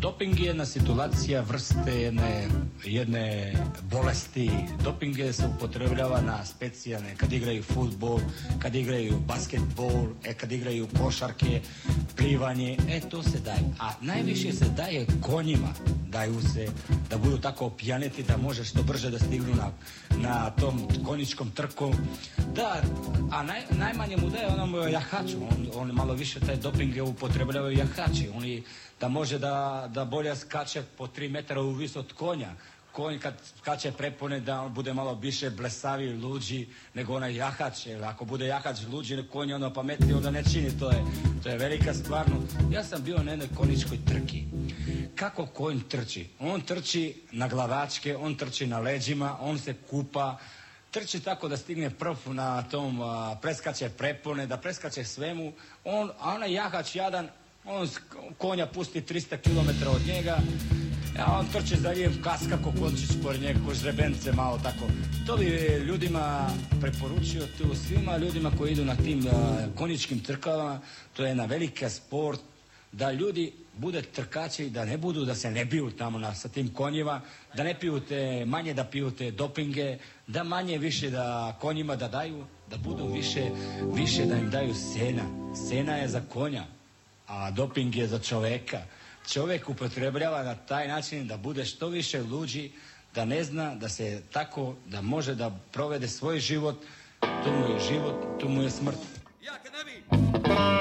Doping je jedna situacija vrste jedne bolesti. Doping se upotrebljava na specijalne, kad igraju fudbal, kad igraju basketbol, kad igraju košarke, plivanje, to se daje. A najviše se daje konjima, daju se da budu tako opijaneti da može što brže da stignu na tom konjičkom trku. Da, a najmanje mu daje onom jahaču, on malo više taj doping upotrebljavaju jahači, oni da može da bolje skače po 3 metra u vis od konja. Konj kad skače prepone da on bude malo više blesavi, luđi nego onaj jahač. Ako bude jahač luđi, konj ono pametniji, onda ne čini, to je velika stvarno. Ja sam bio na jednoj konjičkoj trki. Kako konj trči? On trči na glavačke, on trči na leđima, on se kupa, trči tako da stigne prv na tom, preskače prepone, da preskače svemu, a onaj jahač jadan, on konja pusti 300 km od njega, a on trči za njim, kaska ko končić pored njega, ko žrebence malo tako. To bi ljudima preporučio, tu svima ljudima koji idu na tim konjičkim trkama, to je jedna velika sport, da ljudi bude trkači, da se ne biju tamo sa tim konjima, da ne piju manje da piju te dopinge, da manje više da konjima da daju, da budu više da im daju sena. Sena je za konja, a doping je za čoveka. Čovjek upotrebljava na taj način da bude što više luđi, da ne zna da se tako, da može da provede svoj život, to mu je život, to mu je smrt.